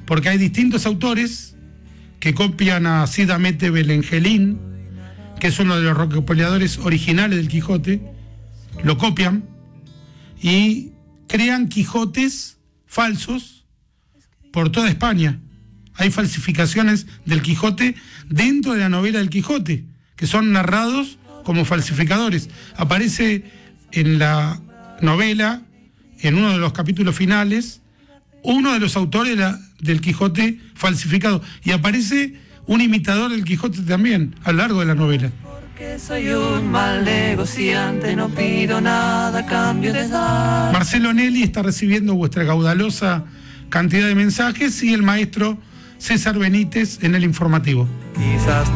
porque hay distintos autores que copian a Cid Hamete Benengeli, que es uno de los recopiladores originales del Quijote, lo copian y crean Quijotes falsos por toda España. Hay falsificaciones del Quijote dentro de la novela del Quijote, que son narrados como falsificadores. Aparece en la novela, en uno de los capítulos finales, uno de los autores del Quijote falsificado. Y aparece un imitador del Quijote también, a lo largo de la novela. Porque soy un mal negociante, no pido nada a cambio de dar. Marcelo Nelly está recibiendo vuestra caudalosa cantidad de mensajes y el maestro César Benítez en el informativo. Quizás